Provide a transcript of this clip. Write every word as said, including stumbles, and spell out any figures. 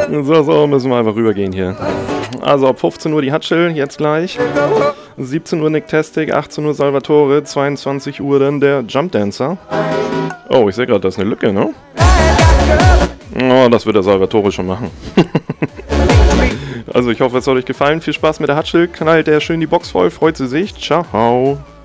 So, so, müssen wir einfach rübergehen hier. Also ab fünfzehn Uhr die Hutchel, jetzt gleich. siebzehn Uhr Nick Testic, achtzehn Uhr Salvatore, zweiundzwanzig Uhr dann der Jump Dancer. Oh, ich sehe gerade, da ist eine Lücke, ne? Oh, das wird der Salvatore schon machen. Also ich hoffe, es hat euch gefallen. Viel Spaß mit der Hutchel. Knallt der schön die Box voll. Freut sie sich. Ciao.